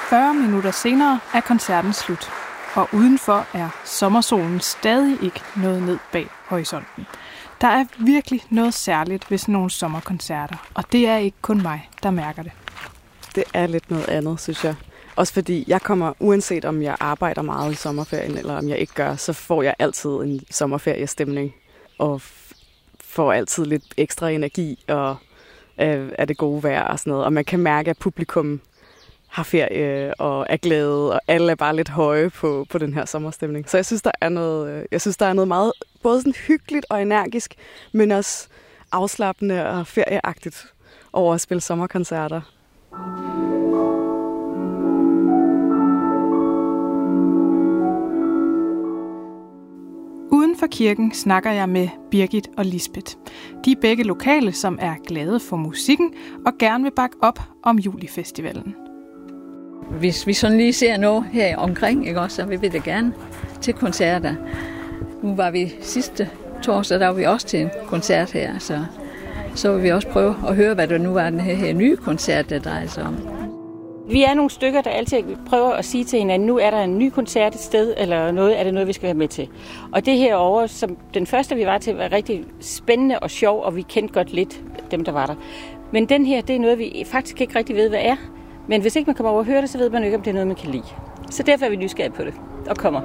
40 minutter senere er koncerten slut, og udenfor er sommersolen stadig ikke nået ned bag horisonten. Der er virkelig noget særligt ved sådan nogle sommerkoncerter, og det er ikke kun mig, der mærker det. Det er lidt noget andet, synes jeg. Også fordi jeg kommer, uanset om jeg arbejder meget i sommerferien, eller om jeg ikke gør, så får jeg altid en sommerferiestemning, og får altid lidt ekstra energi, og er det gode vejr og sådan noget. Og man kan mærke, at publikum har ferie og er glade, og alle er bare lidt høje på den her sommerstemning. Så jeg synes, der er noget meget både sådan hyggeligt og energisk, men også afslappende og ferieagtigt over at spille sommerkoncerter. Uden for kirken snakker jeg med Birgit og Lisbeth. De er begge lokale, som er glade for musikken og gerne vil bakke op om Julifestivalen. Hvis vi sådan lige ser noget her omkring, ikke også, så vil vi det gerne til koncerter. Nu var vi sidste torsdag, der var vi også til en koncert her, så vil vi også prøve at høre, hvad der nu var den her nye koncert, der drejer sig om. Vi er nogle stykker, der altid prøver at sige til hinanden, nu er der en ny koncert et sted, eller noget, er det noget, vi skal være med til. Og det her over, som den første, vi var til, var rigtig spændende og sjov, og vi kendte godt lidt dem, der var der. Men den her, det er noget, vi faktisk ikke rigtig ved, hvad er. Men hvis ikke man kommer over og hører det, så ved man ikke, om det er noget, man kan lide. Så derfor er vi nysgerrige på det, og kommer.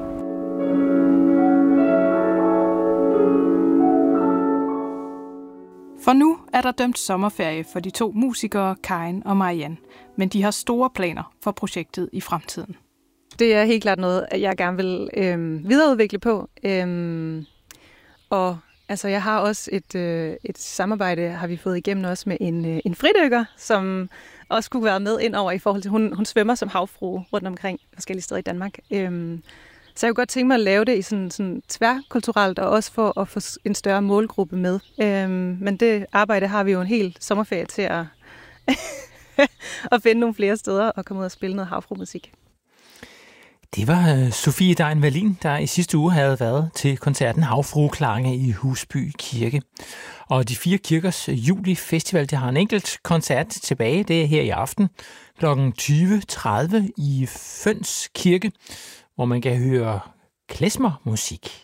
For nu er der dømt sommerferie for de to musikere, Karin og Marianne. Men de har store planer for projektet i fremtiden. Det er helt klart noget, jeg gerne vil videreudvikle på. Og altså, jeg har også et samarbejde, har vi fået igennem også med en fridykker, som også kunne være med ind over i forhold til, hun svømmer som havfrue rundt omkring forskellige steder i Danmark. Så jeg kunne godt tænke mig at lave det i sådan tværkulturelt, og også for at få en større målgruppe med. Men det arbejde har vi jo en hel sommerferie til at finde nogle flere steder og komme ud og spille noget havfruemusik. Det var Sofie Dein Wallin, der i sidste uge havde været til koncerten Havfrueklange i Husby Kirke. Og de 4 kirkers julifestival, det har en enkelt koncert tilbage. Det er her i aften kl. 20.30 i Føns Kirke, hvor man kan høre klezmermusik.